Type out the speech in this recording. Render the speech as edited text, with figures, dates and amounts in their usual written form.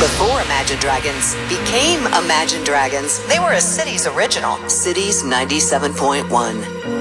Before Imagine Dragons became Imagine Dragons, they were a Cities original. Cities 97.1.